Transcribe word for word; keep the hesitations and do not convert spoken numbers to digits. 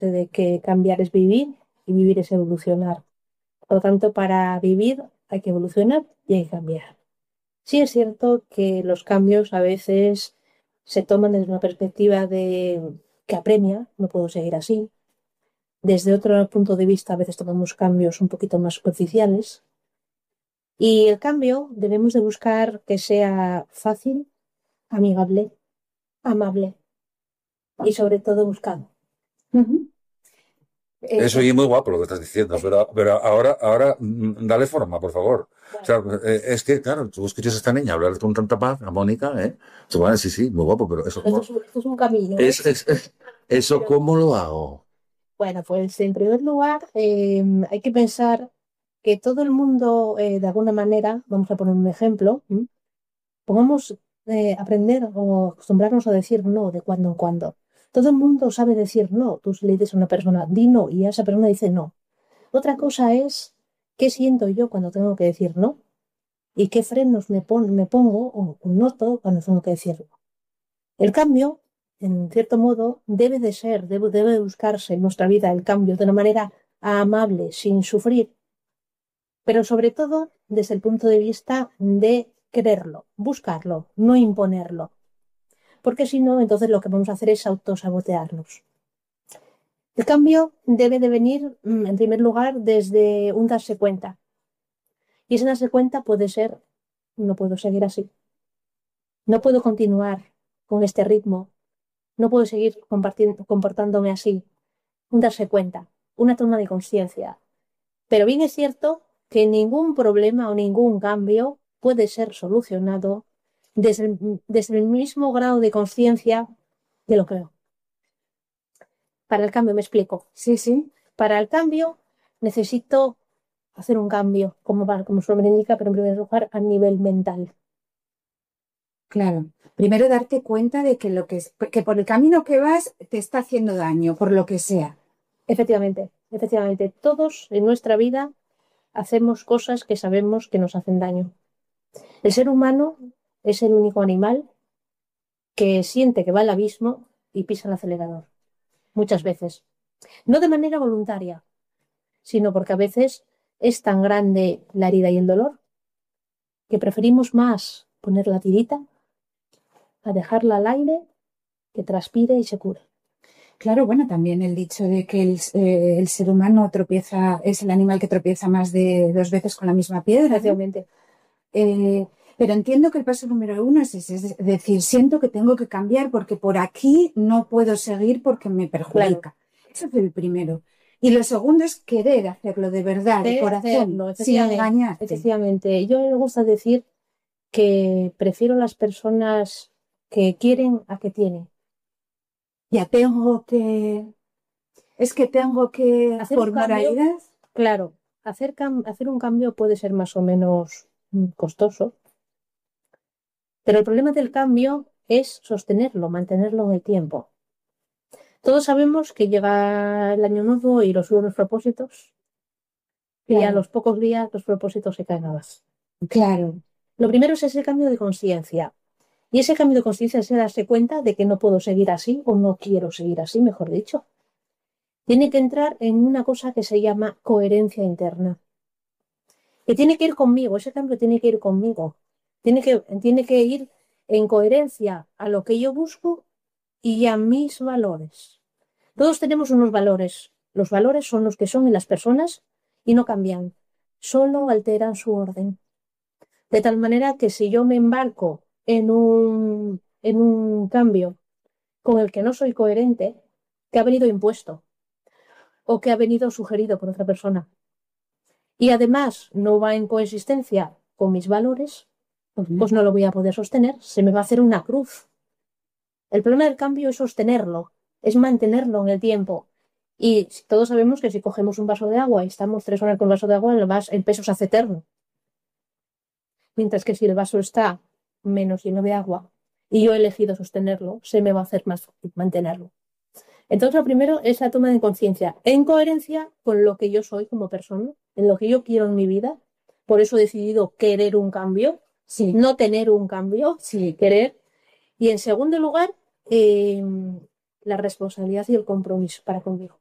de que cambiar es vivir y vivir es evolucionar. Por lo tanto, para vivir hay que evolucionar y hay que cambiar. Sí es cierto que los cambios a veces se toman desde una perspectiva de que apremia, no puedo seguir así. Desde otro punto de vista, a veces tomamos cambios un poquito más superficiales. Y el cambio debemos de buscar que sea fácil, amigable, amable y sobre todo buscado. Ujú. Eh, Eso y es muy guapo lo que estás diciendo, pero, pero ahora, ahora, mm, dale forma, por favor. O Bueno, sea, eh, es que, claro, tú escuchas a esta niña hablar con tanta paz, a Mónica, ¿eh? Tú, vale, sí, sí, muy guapo, pero eso, esto ¿cómo- es, un- esto es un camino, ¿eh? es, es- es- eso, Pero ¿cómo lo hago? bueno, pues en primer lugar eh, hay que pensar que todo el mundo, eh, de alguna manera, vamos a poner un ejemplo, ¿m? Pongamos eh, aprender o acostumbrarnos a decir no de cuando en cuando. Todo el mundo sabe decir no. Tú le dices a una persona, di no, y esa persona dice no. Otra cosa es qué siento yo cuando tengo que decir no y qué frenos me, pon- me pongo o o noto cuando tengo que decirlo. El cambio, en cierto modo, debe de ser, debe, debe de buscarse en nuestra vida el cambio de una manera amable, sin sufrir, pero sobre todo desde el punto de vista de quererlo, buscarlo, no imponerlo, porque si no, entonces lo que vamos a hacer es autosabotearnos. El cambio debe de venir, mm, en primer lugar, desde un darse cuenta. Y ese darse cuenta puede ser, no puedo seguir así, no puedo continuar con este ritmo, no puedo seguir compartiendo- comportándome así. Un darse cuenta, una toma de conciencia. Pero bien es cierto que ningún problema o ningún cambio puede ser solucionado desde el, desde el mismo grado de conciencia de lo que veo. Para el cambio, me explico. sí, sí, Para el cambio necesito hacer un cambio, como, va- como su nombre indica, pero en primer lugar a nivel mental. claro. Primero darte cuenta de que lo que es, que por el camino que vas te está haciendo daño, por lo que sea. Efectivamente, efectivamente, todos en nuestra vida hacemos cosas que sabemos que nos hacen daño. El ser humano es el único animal que siente que va al abismo y pisa el acelerador, muchas veces. No de manera voluntaria, sino porque a veces es tan grande la herida y el dolor que preferimos más poner la tirita a dejarla al aire que transpire y se cure. Claro, bueno, también el dicho de que el, eh, el ser humano tropieza, es el animal que tropieza más de dos veces con la misma piedra, ¿no? Efectivamente, Eh, pero entiendo que el paso número uno es ese, es decir, siento que tengo que cambiar porque por aquí no puedo seguir porque me claro, perjudica. Eso es el primero. Y lo segundo es querer hacerlo de verdad, de de corazón, hacerlo, sin efectivamente, engañarte. efectivamente. Yo me gusta decir que prefiero las personas que quieren a que tienen. Ya tengo que, es que tengo que, Hacer un por cambio, moralidad, claro, hacer, cam- hacer un cambio puede ser más o menos mm, costoso, pero el problema del cambio es sostenerlo, mantenerlo en el tiempo. Todos sabemos que llega el año nuevo y los nuevos propósitos, y a claro, los pocos días los propósitos se caen abajo. claro. Lo primero es ese cambio de conciencia. Y ese cambio de conciencia es darse cuenta de que no puedo seguir así o no quiero seguir así, mejor dicho. Tiene que entrar en una cosa que se llama coherencia interna. Que tiene que ir conmigo, ese cambio tiene que ir conmigo. Tiene que, tiene que ir en coherencia a lo que yo busco y a mis valores. Todos tenemos unos valores. Los valores son los que son en las personas y no cambian. Solo alteran su orden. De tal manera que si yo me embarco en un, en un cambio con el que no soy coherente, que ha venido impuesto o que ha venido sugerido por otra persona, y además no va en coexistencia con mis valores, Ujú. pues no lo voy a poder sostener, se me va a hacer una cruz. El problema del cambio es sostenerlo, es mantenerlo en el tiempo. Y si- todos sabemos que si cogemos un vaso de agua y estamos tres horas con el vaso de agua, el, vas- el peso se hace eterno. Mientras que si el vaso está menos lleno de agua y yo he elegido sostenerlo, se me va a hacer más fácil mantenerlo. Entonces, lo primero es la toma de conciencia, en coherencia con lo que yo soy como persona, en lo que yo quiero en mi vida. Por eso he decidido querer un cambio, Sí, no tener un cambio, sí. querer. Y en segundo lugar, eh, la responsabilidad y el compromiso para conmigo.